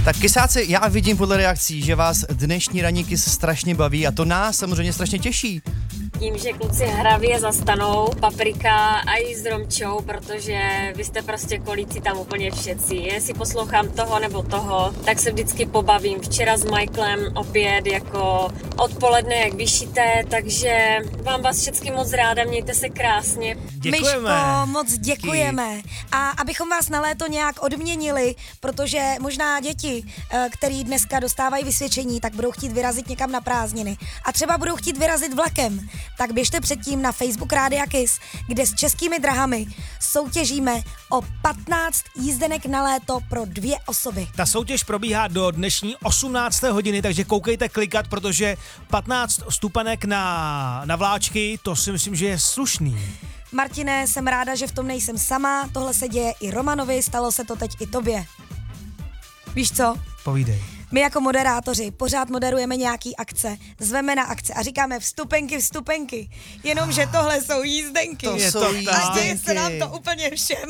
Tak kysáci, já vidím podle reakcí, že vás dnešní ranní kys strašně baví a to nás samozřejmě strašně těší. Tím, že kluci hravě zastanou, Paprika a i s Romčou, protože vy jste prostě kolíci tam úplně všetci. Jestli poslouchám toho nebo toho, tak se vždycky pobavím. Včera s Michaelem opět jako odpoledne jak vyšité, takže vám vás všechny moc ráda, mějte se krásně. Myško, moc děkujeme. A abychom vás na léto nějak odměnili, protože možná děti, který dneska dostávají vysvědčení, tak budou chtít vyrazit někam na prázdniny. A třeba budou chtít vyrazit vlakem. Tak běžte předtím na Facebook Rádia Kiss, kde s Českými drahami soutěžíme o 15 jízdenek na léto pro 2 osoby. Ta soutěž probíhá do dnešní 18. hodiny, takže koukejte klikat, protože 15 stupenek na vláčky, to si myslím, že je slušný. Martine, jsem ráda, že v tom nejsem sama, tohle se děje i Romanovi, stalo se to teď i tobě. Víš co? Povídej. My jako moderátoři pořád moderujeme nějaký akce, zveme na akce a říkáme vstupenky, jenomže tohle jsou jízdenky. To jsou jízdenky. A děje se nám to úplně všem.